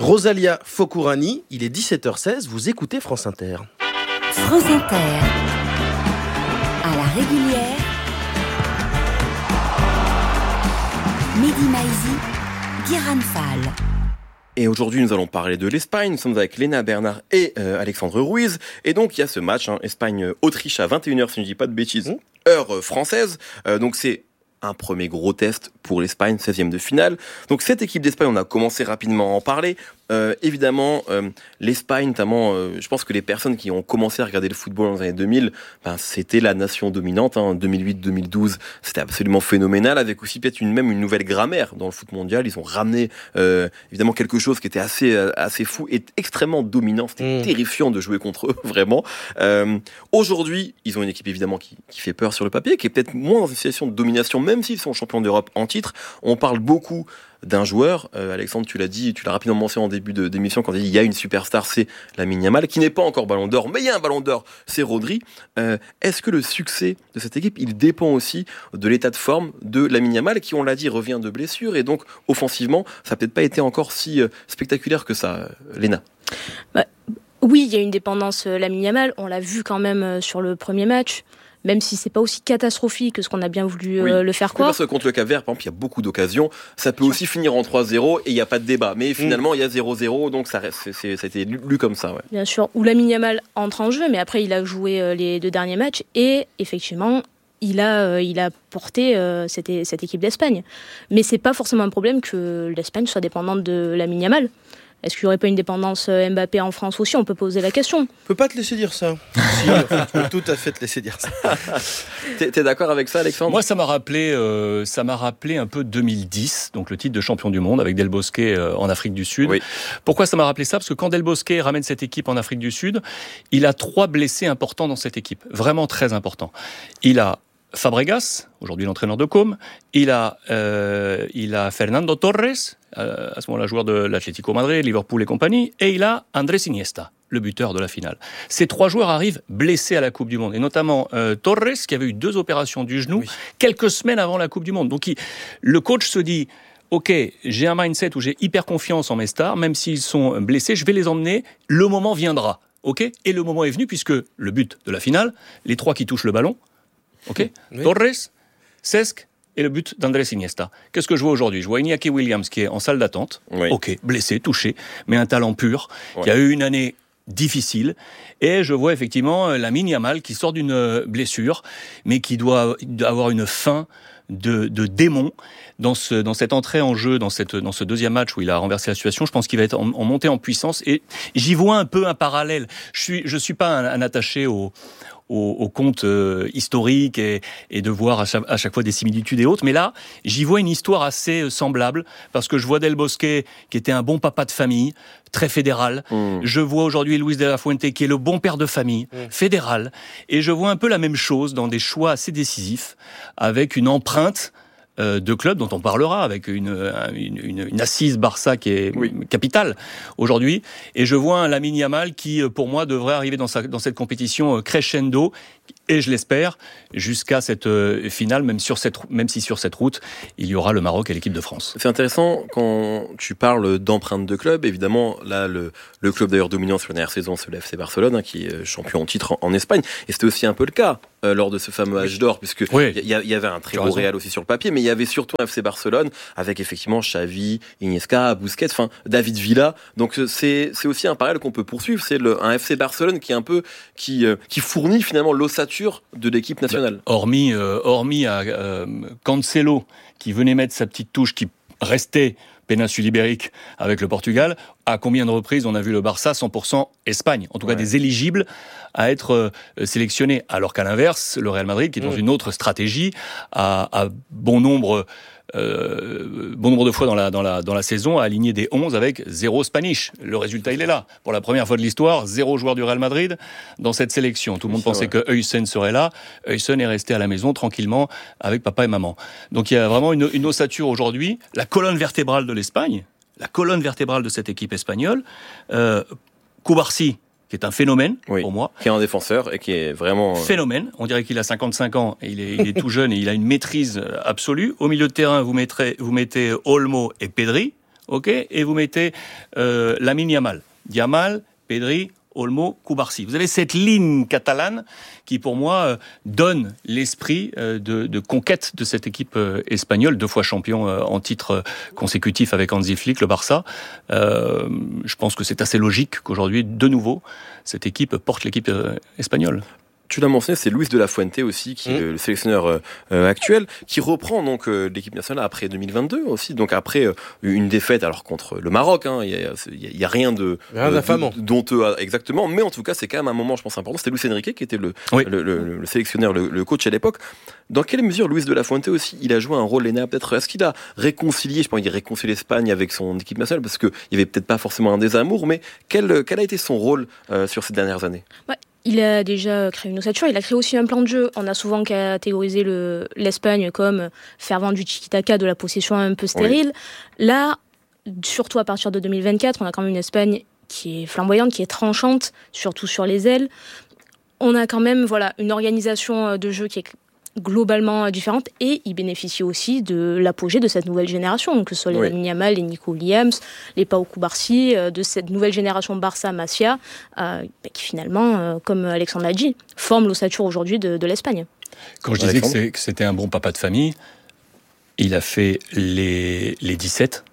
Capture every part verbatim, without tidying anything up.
Rosalia Fokourani, il est dix-sept heures seize, vous écoutez France Inter. France Inter, à la régulière, Mehdi Maizi, Guérin Fall. Et aujourd'hui, nous allons parler de l'Espagne. Nous sommes avec Léna Bernard et euh, Alexandre Ruiz. Et donc, il y a ce match, hein, Espagne-Autriche à vingt et une heures, si je ne dis pas de bêtises, mmh. heure euh, française. Euh, donc, c'est un premier gros test pour l'Espagne, seizième de finale. Donc, cette équipe d'Espagne, on a commencé rapidement à en parler. Euh, évidemment, euh, l'Espagne, notamment, euh, je pense que les personnes qui ont commencé à regarder le football dans les années deux mille, ben, c'était la nation dominante, hein, deux mille huit deux mille douze, c'était absolument phénoménal, avec aussi peut-être une, même une nouvelle grammaire dans le foot mondial. Ils ont ramené, euh, évidemment, quelque chose qui était assez, euh, assez fou et extrêmement dominant. C'était mmh. terrifiant de jouer contre eux, vraiment. Euh, aujourd'hui, ils ont une équipe, évidemment, qui, qui fait peur sur le papier, qui est peut-être moins dans une situation de domination, même s'ils sont champions d'Europe en titre. On parle beaucoup d'un joueur, euh, Alexandre, tu l'as dit, tu l'as rapidement mentionné en début de, d'émission quand tu as dit il y a une superstar, c'est Lamine Yamal, qui n'est pas encore Ballon d'Or, mais il y a un Ballon d'Or, c'est Rodri. Euh, est-ce que le succès de cette équipe, il dépend aussi de l'état de forme de Lamine Yamal, qui, on l'a dit, revient de blessure, et donc offensivement, ça n'a peut-être pas été encore si euh, spectaculaire que ça, euh, Léna. Bah, oui, il y a une dépendance euh, Lamine Yamal, on l'a vu quand même euh, sur le premier match. Même si c'est pas aussi catastrophique que ce qu'on a bien voulu euh, oui. le faire croire. Parce que contre le Cap-Vert, par exemple, il y a beaucoup d'occasions. Ça peut aussi finir en trois zéro et il n'y a pas de débat. Mais finalement, mmh. il y a zéro zéro, donc ça, reste, c'est, c'est, ça a été lu, lu comme ça. Ouais. Bien sûr. Où Lamine Yamal entre en jeu, mais après, il a joué euh, les deux derniers matchs. Et effectivement, il a, euh, il a porté euh, cette, cette équipe d'Espagne. Mais c'est pas forcément un problème que l'Espagne soit dépendante de Lamine Yamal. Est-ce qu'il n'y aurait pas une dépendance Mbappé en France aussi ? On peut poser la question. On ne peut pas te laisser dire ça. Si, en fait, tu peux tout à fait te laisser dire ça. T'es, t'es d'accord avec ça, Alexandre ? Moi, ça m'a rappelé, euh, ça m'a rappelé un peu deux mille dix, donc le titre de champion du monde avec Del Bosque euh, en Afrique du Sud. Oui. Pourquoi ça m'a rappelé ça ? Parce que quand Del Bosque ramène cette équipe en Afrique du Sud, il a trois blessés importants dans cette équipe, vraiment très importants. Il a Fabregas, aujourd'hui l'entraîneur de Com, il a, euh, il a Fernando Torres, euh, à ce moment-là joueur de l'Atlético Madrid, Liverpool et compagnie, et il a Andrés Iniesta, le buteur de la finale. Ces trois joueurs arrivent blessés à la Coupe du Monde, et notamment euh, Torres, qui avait eu deux opérations du genou oui. quelques semaines avant la Coupe du Monde. Donc il, le coach se dit, ok, j'ai un mindset où j'ai hyper confiance en mes stars, même s'ils sont blessés, je vais les emmener, le moment viendra. Okay ? Et le moment est venu, puisque le but de la finale, les trois qui touchent le ballon, ok, oui. Torres, Cesc et le but d'Andrés Iniesta. Qu'est-ce que je vois aujourd'hui ? Je vois Iñaki Williams qui est en salle d'attente, oui. ok, blessé, touché, mais un talent pur, ouais. qui a eu une année difficile, et je vois effectivement Lamine Yamal qui sort d'une blessure, mais qui doit avoir une fin de, de démon dans, ce, dans cette entrée en jeu, dans, cette, dans ce deuxième match où il a renversé la situation. Je pense qu'il va être en, en montée en puissance, et j'y vois un peu un parallèle. Je suis, je suis pas un, un attaché au Au, au compte euh, historique et, et de voir à chaque, à chaque fois des similitudes et autres. Mais là, j'y vois une histoire assez semblable, parce que je vois Del Bosque, qui était un bon papa de famille, très fédéral. Mmh. Je vois aujourd'hui Luis de la Fuente, qui est le bon père de famille, mmh. fédéral. Et je vois un peu la même chose dans des choix assez décisifs, avec une empreinte Euh, de clubs dont on parlera, avec une, une, une, une assise Barça qui est oui. capitale aujourd'hui. Et je vois un Lamine Yamal qui, pour moi, devrait arriver dans, sa, dans cette compétition crescendo, et je l'espère, jusqu'à cette euh, finale, même, sur cette, même si sur cette route, il y aura le Maroc et l'équipe de France. C'est intéressant quand tu parles d'empreinte de club. Évidemment, là, le, le club d'ailleurs dominant sur la dernière saison, c'est le F C Barcelone, hein, qui est champion en titre en, en Espagne. Et c'était aussi un peu le cas euh, lors de ce fameux âge d'or, puisque il oui. y, y avait un très beau Real aussi sur le papier, mais il y avait surtout un F C Barcelone, avec effectivement Xavi, Iniesta, Busquets, enfin David Villa. Donc c'est, c'est aussi un parallèle qu'on peut poursuivre. C'est le, un F C Barcelone qui est un peu, qui, euh, qui fournit finalement l'ossature de l'équipe nationale. Hormis, euh, hormis à euh, Cancelo, qui venait mettre sa petite touche, qui restait péninsule ibérique avec le Portugal, à combien de reprises on a vu le Barça cent pour cent Espagne, en tout ouais. cas des éligibles à être euh, sélectionnés, alors qu'à l'inverse, le Real Madrid, qui est dans mmh. une autre stratégie, a, a bon nombre Euh, bon nombre de fois dans la, dans, la, dans la saison, a aligné des onze avec zéro Spanish. Le résultat, il est là. Pour la première fois de l'histoire, zéro joueur du Real Madrid dans cette sélection. Tout le monde oui, pensait vrai. que Huysen serait là. Huysen est resté à la maison tranquillement avec papa et maman. Donc il y a vraiment une, une ossature aujourd'hui. La colonne vertébrale de l'Espagne, la colonne vertébrale de cette équipe espagnole, euh, Cubarsí, qui est un phénomène oui, pour moi. Qui est un défenseur et qui est vraiment... Phénomène. On dirait qu'il a cinquante-cinq ans et il est, il est tout jeune et il a une maîtrise absolue. Au milieu de terrain, vous, mettrez, vous mettez Olmo et Pedri. ok, et vous mettez euh, Lamine Yamal, Yamal, Pedri, Olmo, Cubarsí. Vous avez cette ligne catalane qui, pour moi, euh, donne l'esprit euh, de, de conquête de cette équipe euh, espagnole, deux fois champion euh, en titre euh, consécutif avec Hansi Flick, le Barça. Euh, je pense que c'est assez logique qu'aujourd'hui, de nouveau, cette équipe porte l'équipe euh, espagnole. Tu l'as mentionné, c'est Luis de la Fuente aussi, qui est mmh. le sélectionneur euh, actuel, qui reprend donc euh, l'équipe nationale après deux mille vingt-deux aussi, donc après euh, une défaite alors contre le Maroc. Hein, il y a, il y a rien de rien d'infamant, euh, dont euh, exactement, mais en tout cas c'est quand même un moment, je pense, important. C'était Luis Enrique qui était le oui. le, le, le sélectionneur, le, le coach à l'époque. Dans quelle mesure Luis de la Fuente aussi, il a joué un rôle, Léna, peut-être, est-ce qu'il a réconcilié, je pense qu'il a réconcilié l'Espagne avec son équipe nationale, parce qu'il y avait peut-être pas forcément un désamour, mais quel quel a été son rôle euh, sur ces dernières années? Ouais. Il a déjà créé une ossature, il a créé aussi un plan de jeu. On a souvent catégorisé le, l'Espagne comme fervent du tiki-taka, de la possession un peu stérile. Oui. Là, surtout à partir de deux mille vingt-quatre, on a quand même une Espagne qui est flamboyante, qui est tranchante, surtout sur les ailes. On a quand même voilà, une organisation de jeu qui est globalement différente, et il bénéficie aussi de l'apogée de cette nouvelle génération, que ce soit les Lamine Yamal, les Nico Williams, les Pau Cubarsí, de cette nouvelle génération Barça-Masia, euh, qui finalement, euh, comme Alexandre l'a dit, forme l'ossature aujourd'hui de, de l'Espagne. Quand je disais que, c'est, que c'était un bon papa de famille, il a fait les, les dix-sept,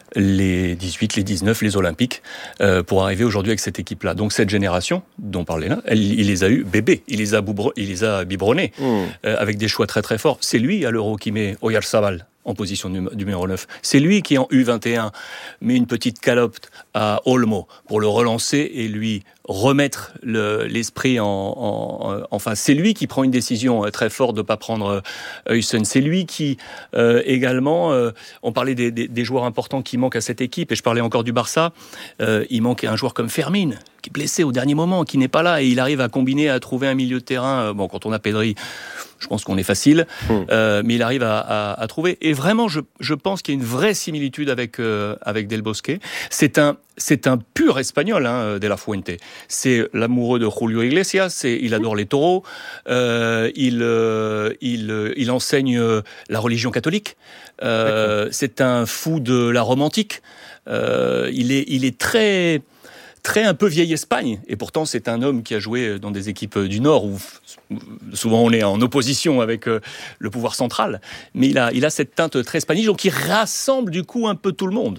les dix-huit, les dix-neuf, les Olympiques, euh, pour arriver aujourd'hui avec cette équipe-là. Donc cette génération dont parlait là, elle, il les a eu bébés, il les a, boubre, il les a biberonnés, mmh. euh, avec des choix très très forts. C'est lui à l'Euro qui met Oyarzabal en position numéro neuf. C'est lui qui, en U vingt et un, met une petite calope à Olmo pour le relancer et lui remettre le, l'esprit en, en, en... Enfin, c'est lui qui prend une décision très forte de ne pas prendre Huysen. C'est lui qui, euh, également... Euh, on parlait des, des, des joueurs importants qui manquent à cette équipe, et je parlais encore du Barça. Euh, il manque un joueur comme Fermin, qui est blessé au dernier moment, qui n'est pas là, et il arrive à combiner, à trouver un milieu de terrain. Bon, quand on a Pedri, je pense qu'on est facile, mmh. euh, mais il arrive à, à, à trouver. Et vraiment, je, je pense qu'il y a une vraie similitude avec, euh, avec Del Bosque. C'est un, c'est un pur espagnol, hein, De la Fuente. C'est l'amoureux de Julio Iglesias, c'est, il adore les taureaux, euh, il, euh, il, il enseigne la religion catholique, euh, c'est un fou de la Rome antique, euh, il est, il est très... très un peu vieille Espagne, et pourtant c'est un homme qui a joué dans des équipes du Nord où souvent on est en opposition avec le pouvoir central, mais il a, il a cette teinte très espagnole, donc il rassemble du coup un peu tout le monde.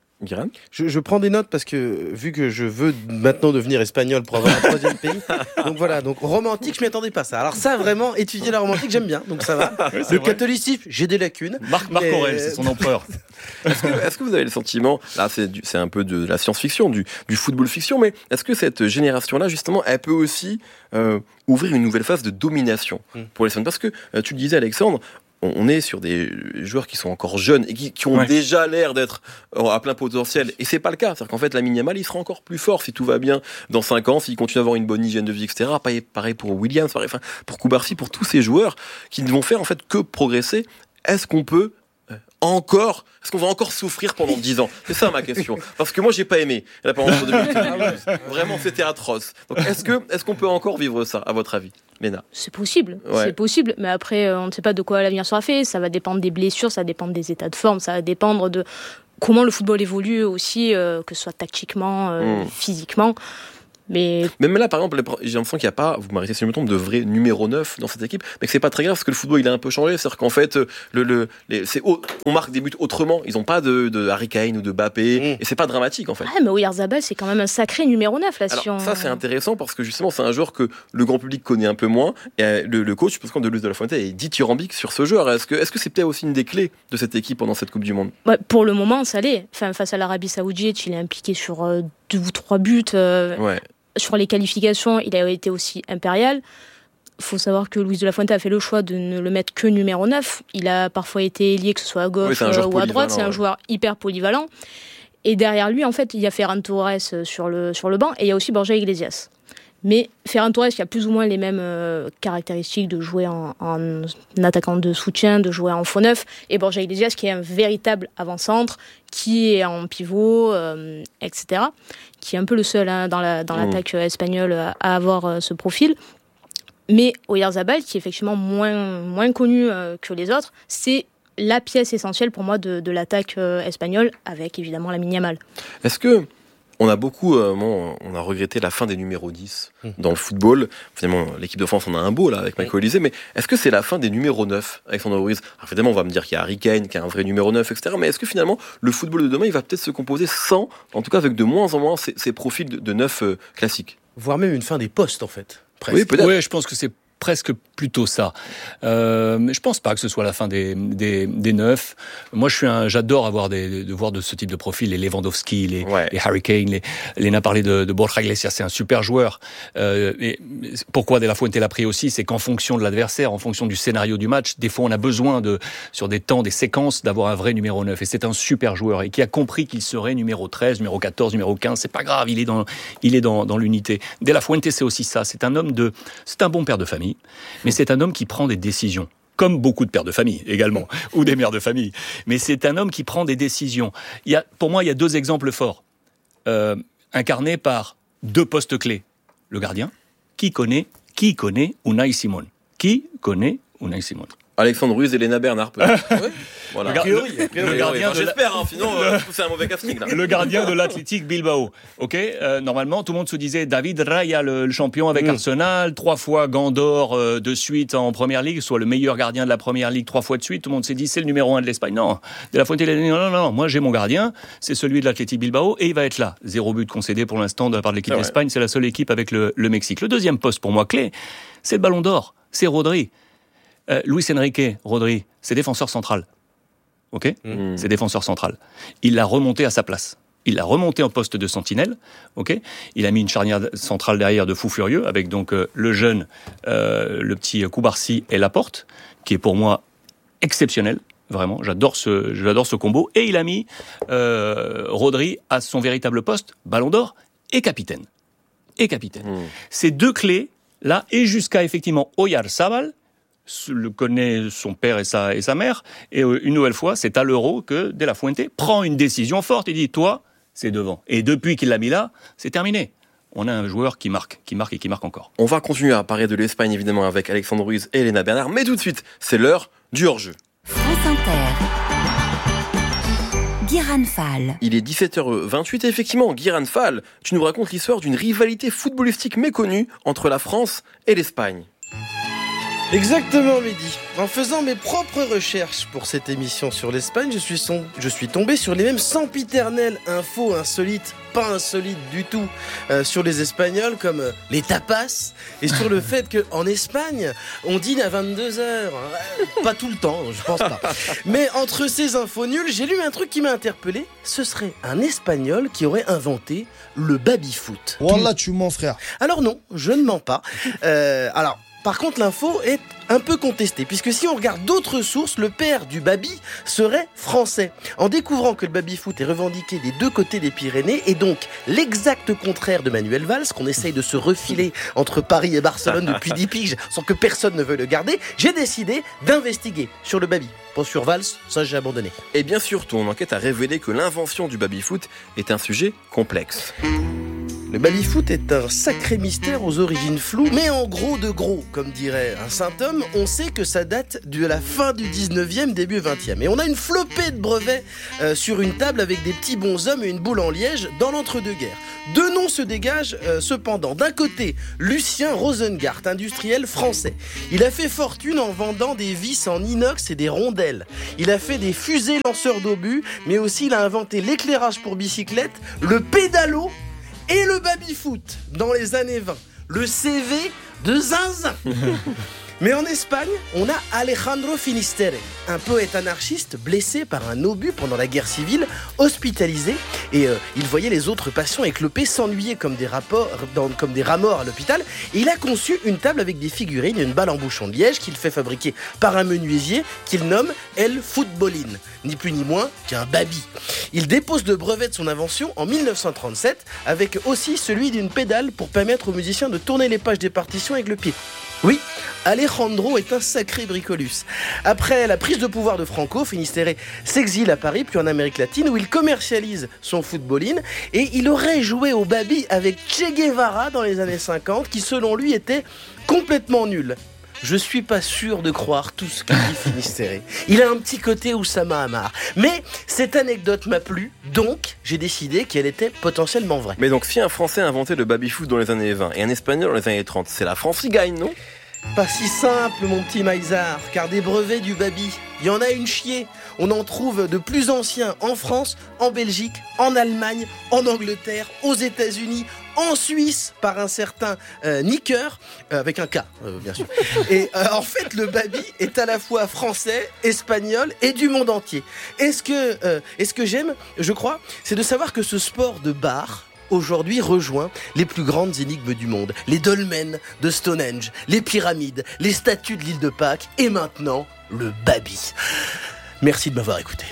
Je, je prends des notes parce que vu que je veux maintenant devenir espagnol pour avoir un troisième pays, donc voilà, donc romantique, je m'y attendais pas ça. Alors ça, vraiment, étudier la romantique, j'aime bien, donc ça va. Oui, le vrai. Catholicisme, j'ai des lacunes. Marc, Marc mais... Aurèle, c'est son empereur. Est-ce que, est-ce que vous avez le sentiment, là c'est, du, c'est un peu de la science-fiction, du, du football-fiction, mais est-ce que cette génération-là, justement, elle peut aussi euh, ouvrir une nouvelle phase de domination mm. pour les Espagnols? Parce que, euh, tu le disais Alexandre, on est sur des joueurs qui sont encore jeunes et qui, qui ont ouais. déjà l'air d'être à plein potentiel. Et c'est pas le cas. C'est-à-dire qu'en fait, Lamine Yamal, il sera encore plus fort si tout va bien dans cinq ans, s'il continue à avoir une bonne hygiène de vie, et cetera. Pareil pour Williams, pareil, enfin, pour Cubarsí, pour tous ces joueurs qui ne vont faire en fait que progresser. Est-ce qu'on peut encore, est-ce qu'on va encore souffrir pendant dix ans? C'est ça ma question. Parce que moi, j'ai pas aimé la pendant deux mille douze. Vraiment, c'était atroce. Donc, est-ce que, est-ce qu'on peut encore vivre ça, à votre avis, Léna? C'est possible, ouais. c'est possible. Mais après, on ne sait pas de quoi l'avenir sera fait. Ça va dépendre des blessures, ça va dépendre des états de forme, ça va dépendre de comment le football évolue aussi, euh, que ce soit tactiquement, euh, mmh. physiquement. Mais... Même là, par exemple, j'ai l'impression qu'il n'y a pas, vous m'arrêtez si je me trompe, de vrai numéro neuf dans cette équipe, mais que c'est pas très grave parce que le football il a un peu changé. C'est-à-dire qu'en fait, le, le, les, c'est, on marque des buts autrement. Ils n'ont pas de, de Harry Kane ou de Mbappé, mmh. et c'est pas dramatique en fait. Ah, mais Oyarzabal, c'est quand même un sacré numéro neuf là. Alors, si on... Ça, c'est intéressant parce que justement, c'est un joueur que le grand public connaît un peu moins. Et le, le coach, je pense que de Luis de la Fuente, est dithyrambique sur ce joueur. Est-ce que, est-ce que c'est peut-être aussi une des clés de cette équipe pendant cette Coupe du Monde? Ouais, pour le moment, ça l'est. Enfin, face à l'Arabie Saoudite, il est impliqué sur euh, deux ou trois buts. Euh... Ouais. Sur les qualifications, il a été aussi impérial. Il faut savoir que Luis de la Fuente a fait le choix de ne le mettre que numéro neuf. Il a parfois été ailier, que ce soit à gauche oui, ou à droite. C'est un ouais. joueur hyper polyvalent. Et derrière lui, en fait, il y a Ferran Torres sur le, sur le banc et il y a aussi Borja Iglesias. Mais Ferran Torres, qui a plus ou moins les mêmes euh, caractéristiques de jouer en, en attaquant de soutien, de jouer en faux neuf, et Borja Iglesias, qui est un véritable avant-centre, qui est en pivot, euh, et cetera, qui est un peu le seul hein, dans, la, dans mmh. l'attaque espagnole à, à avoir euh, ce profil. Mais Oyarzabal, qui est effectivement moins, moins connu euh, que les autres, c'est la pièce essentielle pour moi de, de l'attaque euh, espagnole, avec évidemment Lamine Yamal. Est-ce que on a beaucoup, euh, bon, on a regretté la fin des numéros dix mmh. dans le football. Finalement, l'équipe de France en a un beau là avec Michael Olise, mais est-ce que c'est la fin des numéros neuf, Alexandre Ruiz? Alors, évidemment, on va me dire qu'il y a Harry Kane, qu'il y a un vrai numéro neuf, et cetera. Mais est-ce que finalement, le football de demain, il va peut-être se composer sans, en tout cas avec de moins en moins ces, ces profils de, de neuf euh, classiques? Voire même une fin des postes, en fait. Presque. Oui, peut-être. Oui, je pense que c'est presque plutôt ça. Euh, mais je pense pas que ce soit la fin des des, des neufs. Moi, je suis un, j'adore avoir des de voir de ce type de profil, les Lewandowski, les, ouais. les Harry Kane, les. Léna parlait de, de Borja Iglesias, c'est un super joueur. Euh, et pourquoi De La Fuente l'a pris aussi, c'est qu'en fonction de l'adversaire, en fonction du scénario du match, des fois on a besoin de sur des temps, des séquences, d'avoir un vrai numéro neuf. Et c'est un super joueur et qui a compris qu'il serait numéro treize, numéro quatorze, numéro quinze. C'est pas grave, il est dans il est dans dans l'unité. De La Fuente, c'est aussi ça. C'est un homme de, c'est un bon père de famille. Mais c'est un homme qui prend des décisions, comme beaucoup de pères de famille également, ou des mères de famille. Mais c'est un homme qui prend des décisions. Il y a, pour moi, il y a deux exemples forts, euh, incarnés par deux postes clés. Le gardien, qui connaît, qui connaît Unai Simon? Qui connaît Unai Simon? Alexandre Ruiz et Léna Bernard, peut-être. Oui. Voilà. Le, priori, le, priori, le gardien enfin, de j'espère, hein, sinon euh, c'est un mauvais casting là. Le gardien de l'Athletic Bilbao. Ok, euh, normalement tout le monde se disait David Raya, le, le champion avec mmh. Arsenal, trois fois gant d'or euh, de suite en Première Ligue, soit le meilleur gardien de la Première Ligue trois fois de suite. Tout le monde s'est dit c'est le numéro un de l'Espagne. Non, De La Fuente il a dit non non non, moi j'ai mon gardien, c'est celui de l'Athletic Bilbao et il va être là. Zéro but concédé pour l'instant de la part de l'équipe ah ouais. d'Espagne. C'est la seule équipe avec le, le Mexique. Le deuxième poste pour moi clé, c'est le Ballon d'Or, c'est Rodri. Euh, Luis Enrique, Rodri, c'est défenseur central. Ok, mmh. c'est défenseur central. Il l'a remonté à sa place. Il l'a remonté en poste de sentinelle. Ok, il a mis une charnière centrale derrière de fou furieux avec donc euh, le jeune, euh, le petit Koubarsi et Laporte, qui est pour moi exceptionnel. Vraiment, j'adore ce, j'adore ce combo. Et il a mis euh, Rodri à son véritable poste, Ballon d'Or et capitaine. Et capitaine. Mmh. Ces deux clés là et jusqu'à effectivement Oyarzabal. Le connaît son père et sa, et sa mère, et une nouvelle fois, c'est à l'Euro que De La Fuente prend une décision forte et dit, toi, c'est devant. Et depuis qu'il l'a mis là, c'est terminé. On a un joueur qui marque, qui marque et qui marque encore. On va continuer à parler de l'Espagne, évidemment, avec Alexandre Ruiz et Léna Bernard, mais tout de suite, c'est l'heure du hors-jeu. France Inter. Guiran Fall. Il est dix-sept heures vingt-huit et effectivement, Guiran Fall, tu nous racontes l'histoire d'une rivalité footballistique méconnue entre la France et l'Espagne. Exactement, Mehdi. En faisant mes propres recherches pour cette émission sur l'Espagne, je suis, son... je suis tombé sur les mêmes sempiternelles infos insolites, pas insolites du tout, euh, sur les Espagnols, comme euh, les tapas, et sur le fait qu'en Espagne, on dîne à vingt-deux heures. Pas tout le temps, je pense pas. Mais entre ces infos nulles, j'ai lu un truc qui m'a interpellé. Ce serait un Espagnol qui aurait inventé le baby-foot. Wallah, tu mens, frère. Alors non, je ne mens pas. Euh, alors... Par contre, l'info est un peu contestée, puisque si on regarde d'autres sources, le père du baby serait français. En découvrant que le baby-foot est revendiqué des deux côtés des Pyrénées, et donc l'exact contraire de Manuel Valls, qu'on essaye de se refiler entre Paris et Barcelone depuis dix piges, sans que personne ne veuille le garder, j'ai décidé d'investiguer sur le baby. Pas sur Valls, ça j'ai abandonné. Et bien sûr, ton enquête a révélé que l'invention du baby-foot est un sujet complexe. Le baby-foot est un sacré mystère aux origines floues, mais en gros de gros, comme dirait un saint homme, on sait que ça date de la fin du dix-neuvième, début vingtième. Et on a une flopée de brevets euh, sur une table avec des petits bonshommes et une boule en liège dans l'entre-deux-guerres. Deux noms se dégagent euh, cependant. D'un côté, Lucien Rosengart, industriel français. Il a fait fortune en vendant des vis en inox et des rondelles. Il a fait des fusées lanceurs d'obus, mais aussi il a inventé l'éclairage pour bicyclette, le pédalo et le baby-foot dans les années vingt. Le C V de zinzin. Mais en Espagne, on a Alejandro Finisterre, un poète anarchiste blessé par un obus pendant la guerre civile, hospitalisé, et euh, il voyait les autres patients éclopés s'ennuyer comme des, rapports, dans, comme des rats morts à l'hôpital, et il a conçu une table avec des figurines et une balle en bouchon de liège qu'il fait fabriquer par un menuisier qu'il nomme El Futbolín, ni plus ni moins qu'un baby. Il dépose le brevet de son invention en mille neuf cent trente-sept, avec aussi celui d'une pédale pour permettre aux musiciens de tourner les pages des partitions avec le pied. Oui, Alejandro est un sacré bricolus. Après la prise de pouvoir de Franco, Finisterre s'exile à Paris, puis en Amérique latine, où il commercialise son footballine, et il aurait joué au baby avec Che Guevara dans les années cinquante, qui selon lui était complètement nul. je suis pas sûr de croire tout ce qu'il dit Finistéré. Il a un petit côté Oussama Hamar. Mais cette anecdote m'a plu, donc j'ai décidé qu'elle était potentiellement vraie. Mais donc si un Français a inventé le baby-foot dans les années vingt et un Espagnol dans les années trente, c'est la France qui gagne, non ? Pas si simple, mon petit Maïzard, car des brevets du baby, il y en a une chier. On en trouve de plus anciens en France, en Belgique, en Allemagne, en Angleterre, aux États-Unis, en Suisse, par un certain euh, Nicker, euh, avec un K, euh, bien sûr. Et euh, en fait, le baby est à la fois français, espagnol et du monde entier. Et ce que, euh, et ce que j'aime, je crois, c'est de savoir que ce sport de bar aujourd'hui rejoint les plus grandes énigmes du monde. Les dolmens de Stonehenge, les pyramides, les statues de l'île de Pâques et maintenant le baby. Merci de m'avoir écouté.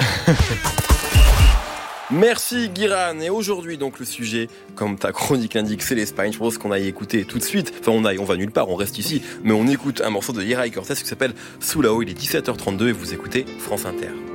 Merci Guiran. Et aujourd'hui donc le sujet, comme ta chronique l'indique, c'est l'Espagne. Je pense qu'on aille écouter tout de suite. Enfin on aille, on va nulle part, on reste ici. Mais on écoute un morceau de Ira Cortez qui s'appelle Sulao. Il est dix-sept heures trente-deux et vous écoutez France Inter.